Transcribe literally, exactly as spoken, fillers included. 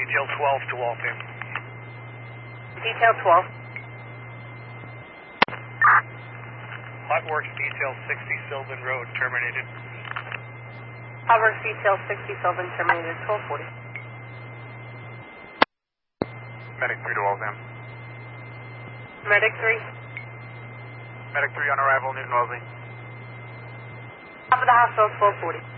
Detail twelve to Waltham. Detail twelve. Hotworks Detail sixty Sylvan Road terminated. Hotworks Detail sixty Sylvan terminated, twelve forty. Medic three to Waltham. Medic three. Medic three on arrival, Newton Wellesley. Top of the hospital, twelve forty.